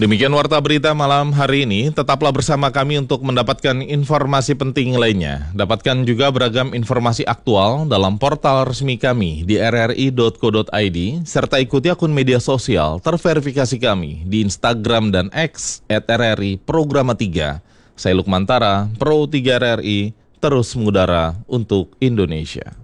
Demikian Warta Berita malam hari ini. Tetaplah bersama kami untuk mendapatkan informasi penting lainnya. Dapatkan juga beragam informasi aktual dalam portal resmi kami di rri.co.id, serta ikuti akun media sosial terverifikasi kami di Instagram dan X @RRI Programa 3. Saya Lukman Tara, Pro 3 RRI, terus mengudara untuk Indonesia.